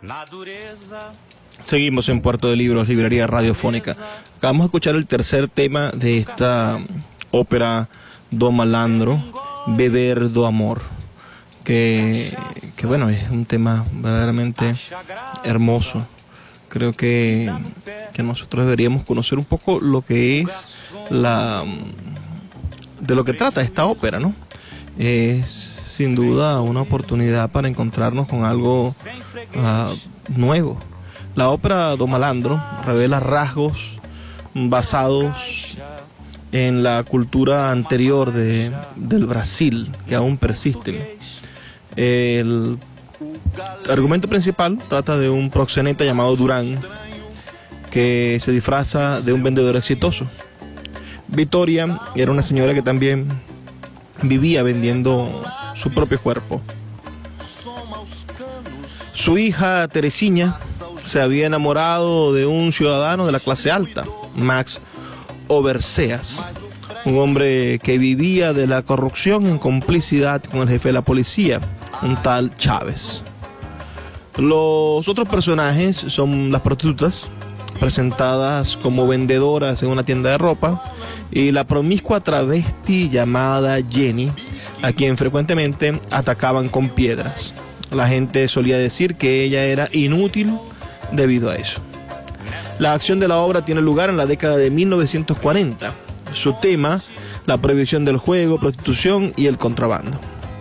Seguimos en Puerto de Libros, librería radiofónica. Acabamos de escuchar el tercer tema de esta ópera do Malandro, Beber do Amor, que bueno, es un tema verdaderamente hermoso. Creo que nosotros deberíamos conocer un poco lo que es de lo que trata esta ópera, ¿no? Es sin duda una oportunidad para encontrarnos con algo nuevo. La ópera do Malandro revela rasgos basados en la cultura anterior del Brasil, que aún persisten. El argumento principal trata de un proxeneta llamado Durán, que se disfraza de un vendedor exitoso. Vitória era una señora que también vivía vendiendo su propio cuerpo. Su hija Teresinha se había enamorado de un ciudadano de la clase alta, Max Overseas, un hombre que vivía de la corrupción en complicidad con el jefe de la policía, un tal Chávez. Los otros personajes son las prostitutas, presentadas como vendedoras en una tienda de ropa, y la promiscua travesti llamada Jenny, a quien frecuentemente atacaban con piedras. La gente solía decir que ella era inútil debido a eso. La acción de la obra tiene lugar en la década de 1940. Su tema, la prohibición del juego, prostitución y el contrabando.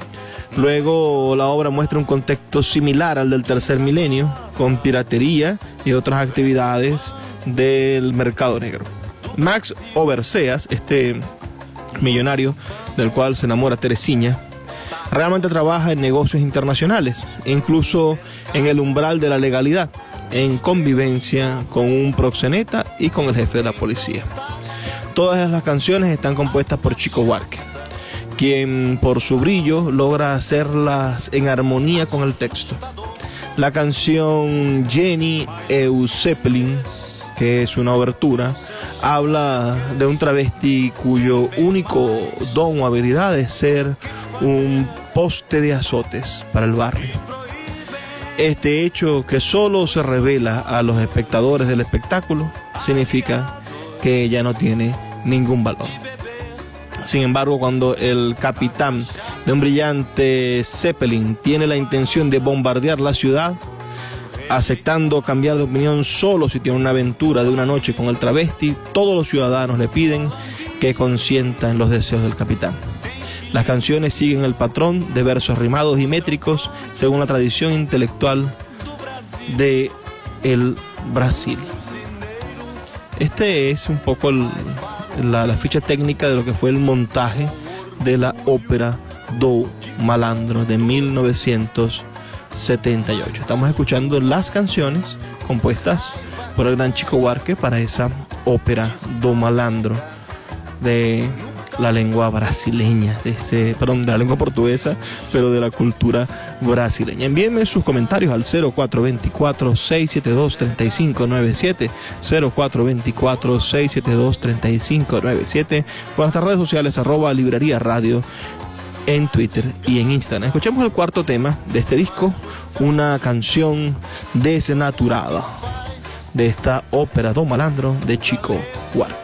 Luego la obra muestra un contexto similar al del tercer milenio, con piratería y otras actividades del mercado negro. Max Overseas, este millonario del cual se enamora Teresinha, realmente trabaja en negocios internacionales, incluso en el umbral de la legalidad, en convivencia con un proxeneta y con el jefe de la policía. Todas las canciones están compuestas por Chico Buarque, quien por su brillo logra hacerlas en armonía con el texto. La canción Jenny Eusepelin, que es una obertura, habla de un travesti cuyo único don o habilidad es ser un poste de azotes para el barrio. Este hecho, que solo se revela a los espectadores del espectáculo, significa que ella no tiene ningún valor. Sin embargo, cuando el capitán de un brillante Zeppelin tiene la intención de bombardear la ciudad, aceptando cambiar de opinión solo si tiene una aventura de una noche con el travesti, todos los ciudadanos le piden que consienta en los deseos del capitán. Las canciones siguen el patrón de versos rimados y métricos según la tradición intelectual de el Brasil. Este es un poco la ficha técnica de lo que fue el montaje de la ópera do Malandro de 1978. Estamos escuchando las canciones compuestas por el gran Chico Buarque para esa ópera do Malandro de la lengua brasileña, de la lengua portuguesa, pero de la cultura brasileña. Envíenme sus comentarios al 0424-672-3597, 0424-672-3597, con nuestras redes sociales, @librería radio, en Twitter y en Instagram. Escuchemos el cuarto tema de este disco, una canción desnaturada, de esta ópera do Malandro de Chico Buarque.